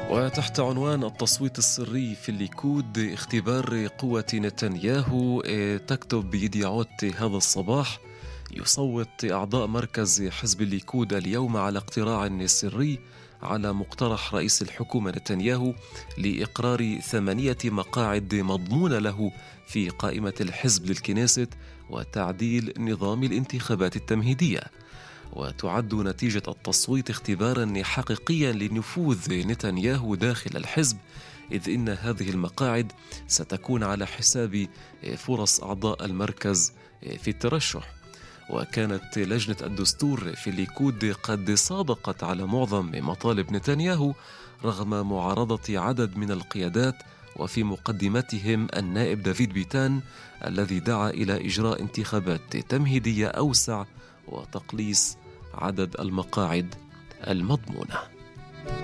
وتحت عنوان التصويت السري في الليكود اختبار قوة نتنياهو، تكتب بيديعوت هذا الصباح: يصوت أعضاء مركز حزب الليكود اليوم على اقتراع سري على مقترح رئيس الحكومة نتنياهو لإقرار 8 مقاعد مضمونة له في قائمة الحزب للكنيست وتعديل نظام الانتخابات التمهيدية. وتعد نتيجة التصويت اختبارا حقيقيا لنفوذ نتنياهو داخل الحزب، إذ إن هذه المقاعد ستكون على حساب فرص أعضاء المركز في الترشح. وكانت لجنة الدستور في الليكود قد صادقت على معظم مطالب نتنياهو رغم معارضة عدد من القيادات، وفي مقدمتهم النائب دافيد بيتان الذي دعا إلى إجراء انتخابات تمهيدية أوسع وتقليص عدد المقاعد المضمونة.